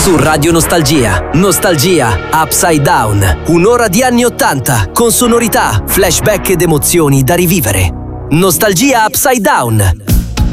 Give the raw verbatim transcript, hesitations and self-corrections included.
Su Radio Nostalgia. Nostalgia Upside Down. Un'ora di anni ottanta con sonorità, flashback ed emozioni da rivivere. Nostalgia Upside Down.